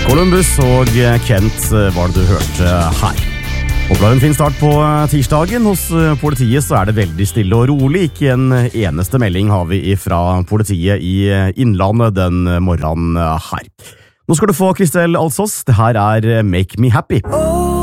Columbus og Kent var det du hørte her. Og ble en fin start på tirsdagen. Hos politiet så er det veldig stille og rolig. Ikke en eneste melding har vi fra politiet i Innlandet den morgenen her. Nå skal du få Kristel Alsos. Det her er Make Me Happy.